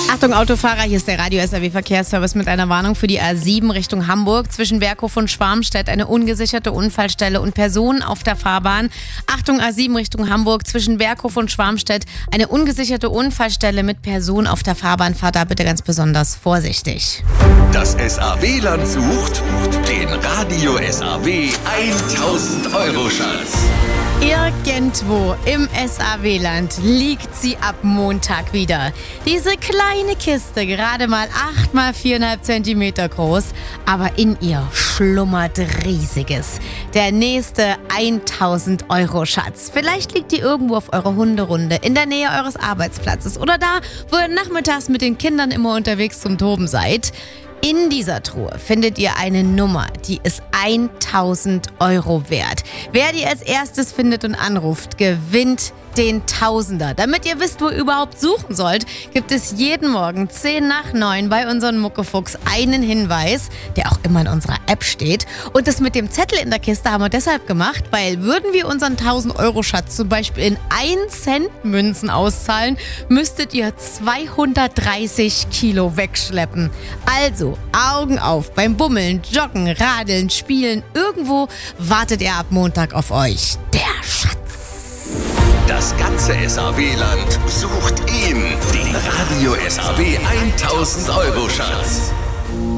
Achtung Autofahrer, hier ist der Radio SAW Verkehrsservice mit einer Warnung für die A7 Richtung Hamburg. Zwischen Berghof und Schwarmstedt eine ungesicherte Unfallstelle und Personen auf der Fahrbahn. Achtung A7 Richtung Hamburg, zwischen Berghof und Schwarmstedt eine ungesicherte Unfallstelle mit Personen auf der Fahrbahn. Fahrt da bitte ganz besonders vorsichtig. Das SAW-Land sucht den Radio SAW 1000 Euro Schatz. Irgendwo im SAW-Land liegt sie ab Montag wieder. Diese kleine Kiste, gerade mal 8 mal 4,5 Zentimeter groß, aber in ihr schlummert Riesiges. Der nächste 1000 Euro Schatz. Vielleicht liegt die irgendwo auf eurer Hunderunde, in der Nähe eures Arbeitsplatzes oder da, wo ihr nachmittags mit den Kindern immer unterwegs zum Toben seid. In dieser Truhe findet ihr eine Nummer, die ist 1000 Euro wert. Wer die als erstes findet und anruft, gewinnt den Tausender. Damit ihr wisst, wo ihr überhaupt suchen sollt, gibt es jeden Morgen 10 nach 9 bei unseren Muckefuchs einen Hinweis, der auch immer in unserer App steht. Und das mit dem Zettel in der Kiste haben wir deshalb gemacht, weil würden wir unseren 1000 Euro Schatz zum Beispiel in 1 Cent Münzen auszahlen, müsstet ihr 230 Kilo wegschleppen. Also Augen auf beim Bummeln, Joggen, Radeln, Spielen. Irgendwo wartet er ab Montag auf euch. Der Schatz. Das ganze SAW-Land sucht ihn, den Radio SAW 1000 Euro Schatz.